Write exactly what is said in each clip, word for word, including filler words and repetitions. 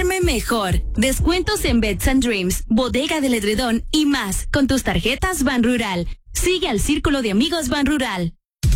Duerme mejor. Descuentos en Beds and Dreams, Bodega del Edredón y más con tus tarjetas Banrural. Sigue al Círculo de Amigos Banrural.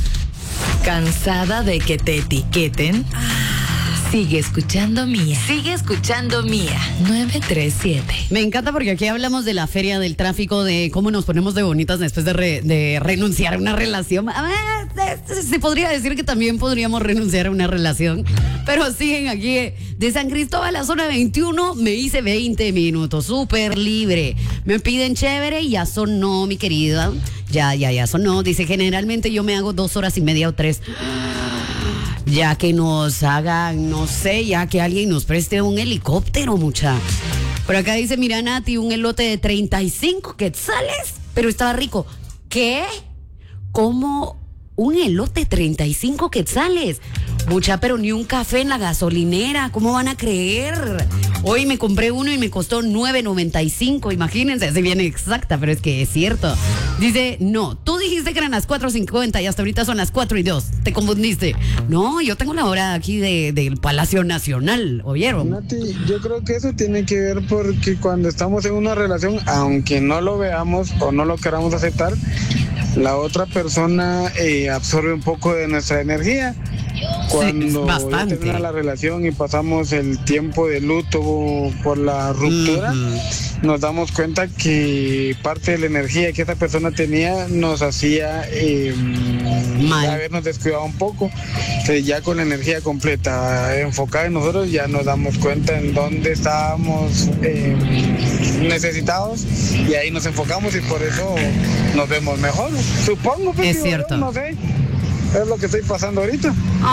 ¿Cansada de que te etiqueten? Sigue escuchando Mía. Sigue escuchando Mía. nueve tres siete. Me encanta porque aquí hablamos de la feria del tráfico, de cómo nos ponemos de bonitas después de, re, de renunciar a una relación. A ver, se podría decir que también podríamos renunciar a una relación. Pero siguen aquí de San Cristóbal a la zona veintiuno. Me hice veinte minutos, súper libre. Me piden chévere y ya sonó, mi querida. Ya, ya, ya sonó. Dice, generalmente yo me hago dos horas y media o tres. Ya que nos hagan, no sé, ya que alguien nos preste un helicóptero, mucha. Por acá dice, mira, Nati, un elote de treinta y cinco quetzales, pero estaba rico. ¿Qué? ¿Cómo un elote de treinta y cinco quetzales? Mucha, pero ni un café en la gasolinera. ¿Cómo van a creer? Hoy me compré uno y me costó nueve noventa y cinco. Imagínense, si viene exacta, pero es que es cierto. Dice, no, tú dijiste que eran las cuatro cincuenta y hasta ahorita son las cuatro y dos. Te confundiste. No, yo tengo la hora aquí de, del Palacio Nacional, ¿oyeron? Nati, yo creo que eso tiene que ver porque cuando estamos en una relación, aunque no lo veamos o no lo queramos aceptar, la otra persona eh, absorbe un poco de nuestra energía. Cuando sí, ya termina la relación y pasamos el tiempo de luto por la ruptura, uh-huh. nos damos cuenta que parte de la energía que esta persona tenía nos hacía eh, habernos descuidado un poco. Entonces ya con la energía completa enfocada en nosotros, ya nos damos cuenta en dónde estábamos eh, necesitados y ahí nos enfocamos y por eso nos vemos mejor. Supongo que es cierto. No sé. Es lo que estoy pasando ahorita.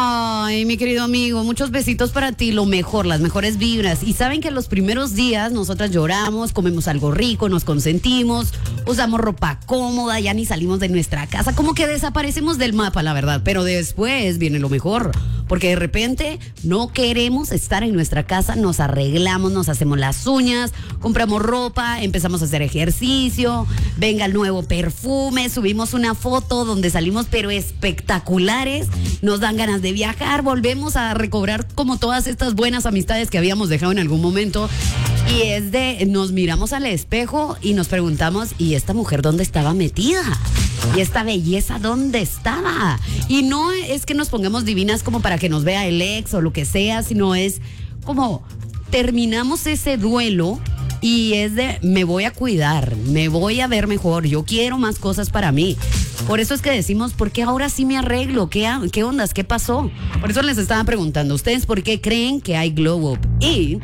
Ay, mi querido amigo, muchos besitos para ti, lo mejor, las mejores vibras. Y saben que los primeros días nosotras lloramos, comemos algo rico, nos consentimos, usamos ropa cómoda, ya ni salimos de nuestra casa, como que desaparecemos del mapa, la verdad. Pero después viene lo mejor, porque de repente no queremos estar en nuestra casa, nos arreglamos, nos hacemos las uñas, compramos ropa, empezamos a hacer ejercicio, venga el nuevo perfume, subimos una foto donde salimos pero espectaculares, nos dan ganas de viajar, volvemos a recobrar como todas estas buenas amistades que habíamos dejado en algún momento. Y es de, nos miramos al espejo y nos preguntamos, ¿y esta mujer dónde estaba metida? ¿Y esta belleza dónde estaba? Y no es que nos pongamos divinas como para que nos vea el ex o lo que sea, sino es como terminamos ese duelo y es de, me voy a cuidar, me voy a ver mejor, yo quiero más cosas para mí. Por eso es que decimos, ¿por qué ahora sí me arreglo? ¿Qué, qué ondas? ¿Qué pasó? Por eso les estaba preguntando, ¿ustedes por qué creen que hay glow up? Y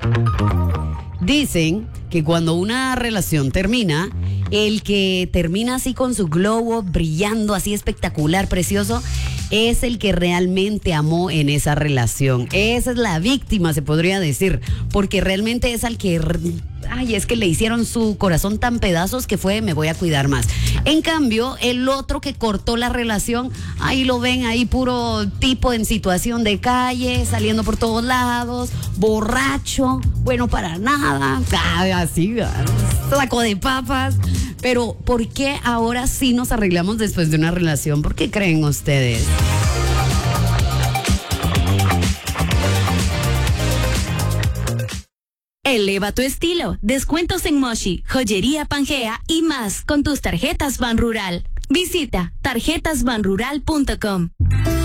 dicen que cuando una relación termina, el que termina así con su glow up, brillando así espectacular, precioso, es el que realmente amó en esa relación. Esa es la víctima, se podría decir, porque realmente es al que... Ay, es que le hicieron su corazón tan pedazos que fue, me voy a cuidar más. En cambio, el otro que cortó la relación, ahí lo ven, ahí puro tipo en situación de calle, saliendo por todos lados, borracho, bueno para nada, así, saco de papas. Pero, ¿por qué ahora sí nos arreglamos después de una relación? ¿Por qué creen ustedes? Eleva tu estilo. Descuentos en Moshi, Joyería Pangea y más con tus tarjetas Banrural. Visita tarjetas banrural punto com.